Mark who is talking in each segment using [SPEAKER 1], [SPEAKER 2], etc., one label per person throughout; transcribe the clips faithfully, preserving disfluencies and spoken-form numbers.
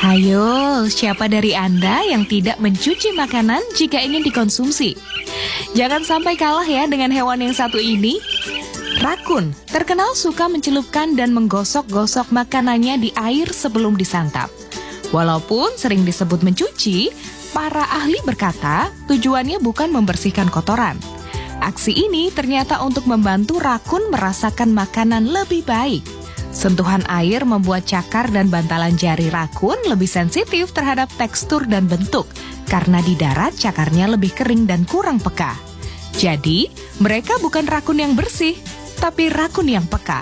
[SPEAKER 1] Hayo, siapa dari Anda yang tidak mencuci makanan jika ingin dikonsumsi? Jangan sampai kalah ya dengan hewan yang satu ini. Rakun terkenal suka mencelupkan dan menggosok-gosok makanannya di air sebelum disantap. Walaupun sering disebut mencuci, para ahli berkata tujuannya bukan membersihkan kotoran. Aksi ini ternyata untuk membantu rakun merasakan makanan lebih baik. Sentuhan air membuat cakar dan bantalan jari rakun lebih sensitif terhadap tekstur dan bentuk, karena di darat cakarnya lebih kering dan kurang peka. Jadi, mereka bukan rakun yang bersih, tapi rakun yang peka.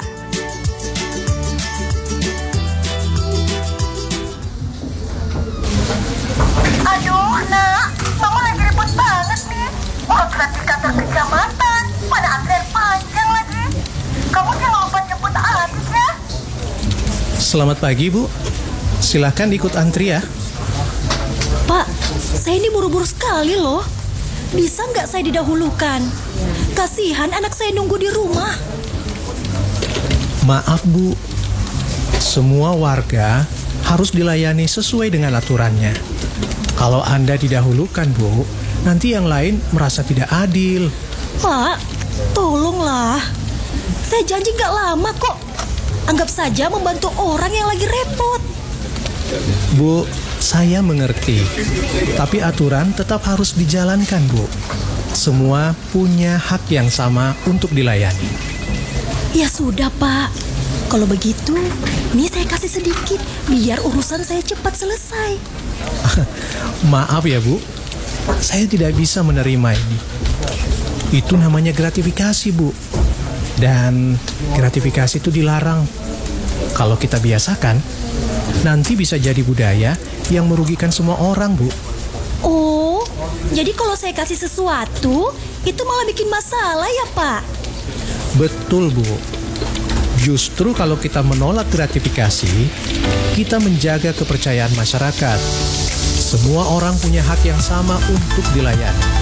[SPEAKER 2] Aduh, nak, Mama lagi ribut banget nih. Mau di kantor kecamatan, mana antrian panjang lagi. Kamu jangan lupa jemput Adit ya.
[SPEAKER 3] Selamat pagi, Bu. Silakan ikut antri ya.
[SPEAKER 4] Pak, saya ini buru-buru sekali loh. Bisa nggak saya didahulukan? Kasihan anak saya nunggu di rumah.
[SPEAKER 3] Maaf, Bu. Semua warga harus dilayani sesuai dengan aturannya. Kalau Anda didahulukan, Bu, nanti yang lain merasa tidak adil.
[SPEAKER 4] Pak, tolonglah. Saya janji nggak lama kok. Anggap saja membantu orang yang lagi repot.
[SPEAKER 3] Bu, saya mengerti. Tapi aturan tetap harus dijalankan, Bu. Semua punya hak yang sama untuk dilayani.
[SPEAKER 4] Ya sudah, Pak. Kalau begitu, nih saya kasih sedikit biar urusan saya cepat selesai.
[SPEAKER 3] Maaf ya, Bu. Saya tidak bisa menerima ini. Itu namanya gratifikasi, Bu. Dan gratifikasi itu dilarang. Kalau kita biasakan, nanti bisa jadi budaya yang merugikan semua orang, Bu.
[SPEAKER 4] Oh, jadi kalau saya kasih sesuatu, itu malah bikin masalah ya, Pak?
[SPEAKER 3] Betul, Bu. Justru kalau kita menolak gratifikasi, kita menjaga kepercayaan masyarakat. Semua orang punya hak yang sama untuk dilayani.